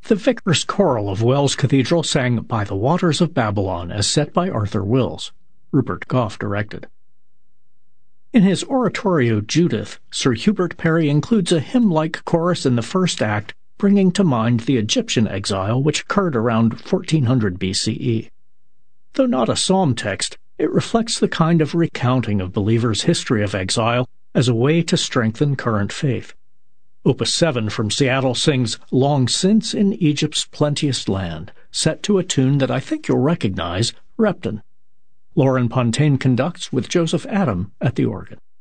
The Vicar's Choral of Wells Cathedral sang By the Waters of Babylon as set by Arthur Wills. Rupert Gough directed. In his oratorio Judith, Sir Hubert Parry includes a hymn-like chorus in the first act, bringing to mind the Egyptian exile which occurred around 1400 BCE. Though not a psalm text, it reflects the kind of recounting of believers' history of exile as a way to strengthen current faith. Opus 7 from Seattle sings Long Since in Egypt's Plenteous Land, set to a tune that I think you'll recognize, Repton. Lauren Pontaine conducts with Joseph Adam at the organ.